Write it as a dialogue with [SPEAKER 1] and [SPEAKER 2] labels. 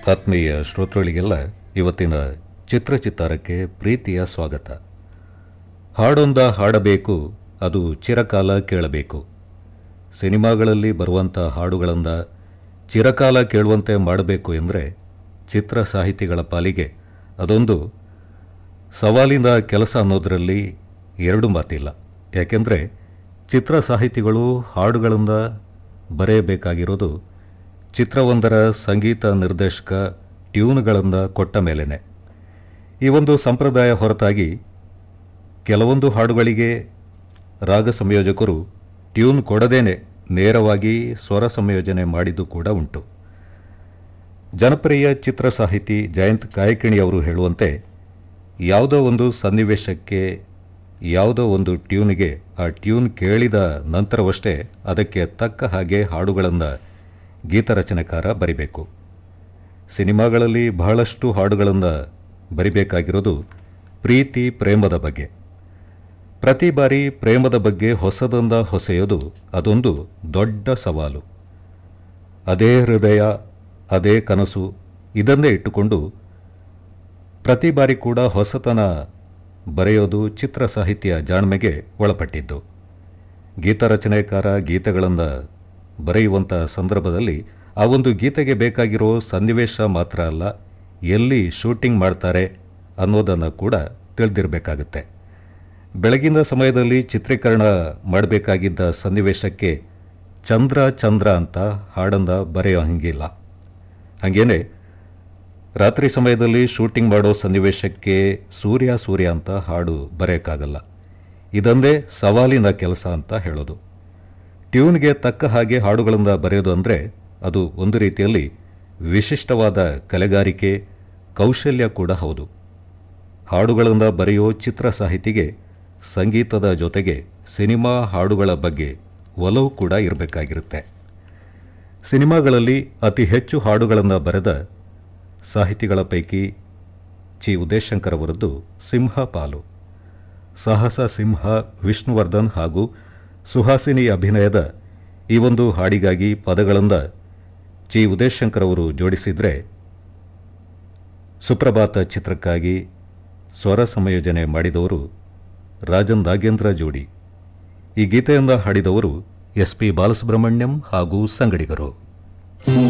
[SPEAKER 1] ಆತ್ಮೀಯ ಶ್ರೋತೃಗಳಿಗೆಲ್ಲ ಇವತ್ತಿನ ಚಿತ್ರಚಿತ್ತಾರಕ್ಕೆ ಪ್ರೀತಿಯ ಸ್ವಾಗತ. ಹಾಡೊಂದ ಹಾಡಬೇಕು, ಅದು ಚಿರಕಾಲ ಕೇಳಬೇಕು. ಸಿನಿಮಾಗಳಲ್ಲಿ ಬರುವಂಥ ಹಾಡುಗಳಿಂದ ಚಿರಕಾಲ ಕೇಳುವಂತೆ ಮಾಡಬೇಕು ಎಂದರೆ ಚಿತ್ರ ಸಾಹಿತಿಗಳ ಪಾಲಿಗೆ ಅದೊಂದು ಸವಾಲಿನ ಕೆಲಸ ಅನ್ನೋದರಲ್ಲಿ ಎರಡು ಮಾತಿಲ್ಲ. ಯಾಕೆಂದರೆ ಚಿತ್ರ ಸಾಹಿತಿಗಳು ಹಾಡುಗಳಿಂದ ಬರೆಯಬೇಕಾಗಿರೋದು ಚಿತ್ರವೊಂದರ ಸಂಗೀತ ನಿರ್ದೇಶಕ ಟ್ಯೂನ್ಗಳಿಂದ ಕೊಟ್ಟ ಮೇಲೇನೆ. ಈ ಒಂದು ಸಂಪ್ರದಾಯ ಹೊರತಾಗಿ ಕೆಲವೊಂದು ಹಾಡುಗಳಿಗೆ ರಾಗ ಸಂಯೋಜಕರು ಟ್ಯೂನ್ ಕೊಡದೇನೆ ನೇರವಾಗಿ ಸ್ವರ ಸಂಯೋಜನೆ ಮಾಡಿದ್ದು ಕೂಡ ಉಂಟು. ಜನಪ್ರಿಯ ಚಿತ್ರ ಸಾಹಿತಿ ಜಯಂತ್ ಕಾಯಕಿಣಿಯವರು ಹೇಳುವಂತೆ, ಯಾವುದೋ ಒಂದು ಸನ್ನಿವೇಶಕ್ಕೆ ಯಾವುದೋ ಒಂದು ಟ್ಯೂನ್ಗೆ ಆ ಟ್ಯೂನ್ ಕೇಳಿದ ನಂತರವಷ್ಟೇ ಅದಕ್ಕೆ ತಕ್ಕ ಹಾಗೆ ಹಾಡುಗಳನ್ನು ಗೀತರಚನೆಕಾರ ಬರಿಬೇಕು. ಸಿನಿಮಾಗಳಲ್ಲಿ ಬಹಳಷ್ಟು ಹಾಡುಗಳನ್ನು ಬರಿಬೇಕಾಗಿರೋದು ಪ್ರೀತಿ ಪ್ರೇಮದ ಬಗ್ಗೆ. ಪ್ರತಿ ಬಾರಿ ಪ್ರೇಮದ ಬಗ್ಗೆ ಹೊಸದೊಂದ ಹೊಸೆಯೋದು ಅದೊಂದು ದೊಡ್ಡ ಸವಾಲು. ಅದೇ ಹೃದಯ, ಅದೇ ಕನಸು, ಇದನ್ನೇ ಇಟ್ಟುಕೊಂಡು ಪ್ರತಿ ಬಾರಿ ಕೂಡ ಹೊಸತನ ಬರೆಯೋದು ಚಿತ್ರ ಸಾಹಿತ್ಯ ಜಾಣ್ಮೆಗೆ ಒಳಪಟ್ಟಿದ್ದು. ಗೀತರಚನೆಕಾರ ಗೀತೆಗಳನ್ನು ಬರೆಯುವಂಥ ಸಂದರ್ಭದಲ್ಲಿ ಆ ಒಂದು ಗೀತೆಗೆ ಬೇಕಾಗಿರೋ ಸನ್ನಿವೇಶ ಮಾತ್ರ ಅಲ್ಲ, ಎಲ್ಲಿ ಶೂಟಿಂಗ್ ಮಾಡ್ತಾರೆ ಅನ್ನೋದನ್ನು ಕೂಡ ತಿಳಿದಿರಬೇಕಾಗುತ್ತೆ. ಬೆಳಗಿನ ಸಮಯದಲ್ಲಿ ಚಿತ್ರೀಕರಣ ಮಾಡಬೇಕಾಗಿದ್ದ ಸನ್ನಿವೇಶಕ್ಕೆ ಚಂದ್ರ ಚಂದ್ರ ಅಂತ ಹಾಡನ್ನು ಬರೆಯೋ ಹಂಗಿಲ್ಲ. ಹಾಗೇನೆ ರಾತ್ರಿ ಸಮಯದಲ್ಲಿ ಶೂಟಿಂಗ್ ಮಾಡೋ ಸನ್ನಿವೇಶಕ್ಕೆ ಸೂರ್ಯ ಸೂರ್ಯ ಅಂತ ಹಾಡು ಬರೆಯೋಕ್ಕಾಗಲ್ಲ. ಇದೊಂದೇ ಸವಾಲಿನ ಕೆಲಸ ಅಂತ ಹೇಳೋದು. ಟ್ಯೂನ್ಗೆ ತಕ್ಕ ಹಾಗೆ ಹಾಡುಗಳಿಂದ ಬರೆಯೋದು ಅಂದರೆ ಅದು ಒಂದು ರೀತಿಯಲ್ಲಿ ವಿಶಿಷ್ಟವಾದ ಕಲೆಗಾರಿಕೆ, ಕೌಶಲ್ಯ ಕೂಡ ಹೌದು. ಹಾಡುಗಳಿಂದ ಬರೆಯೋ ಚಿತ್ರ ಸಾಹಿತಿಗೆ ಸಂಗೀತದ ಜೊತೆಗೆ ಸಿನಿಮಾ ಹಾಡುಗಳ ಬಗ್ಗೆ ಒಲವು ಕೂಡ ಇರಬೇಕಾಗಿರುತ್ತೆ. ಸಿನಿಮಾಗಳಲ್ಲಿ ಅತಿ ಹೆಚ್ಚು ಹಾಡುಗಳನ್ನು ಬರೆದ ಸಾಹಿತಿಗಳ ಪೈಕಿ ಚಿ ಉದಯಶಂಕರ್ ಅವರದ್ದು ಸಿಂಹ ಪಾಲು. ಸಾಹಸ ಸಿಂಹ ವಿಷ್ಣುವರ್ಧನ್ ಹಾಗೂ ಸುಹಾಸಿನಿ ಅಭಿನಯದ ಈ ಒಂದು ಹಾಡಿಗಾಗಿ ಪದಗಳಿಂದ ಚಿ ಉದಯಶಂಕರ್ ಅವರು ಜೋಡಿಸಿದರೆ, ಸುಪ್ರಭಾತ ಚಿತ್ರಕ್ಕಾಗಿ ಸ್ವರ ಸಂಯೋಜನೆ ಮಾಡಿದವರು ರಾಜನ್ ನಾಗೇಂದ್ರ ಜೋಡಿ. ಈ ಗೀತೆಯಿಂದ ಹಾಡಿದವರು ಎಸ್ ಪಿ ಬಾಲಸುಬ್ರಹ್ಮಣ್ಯಂ ಹಾಗೂ ಸಂಗಡಿಗರು.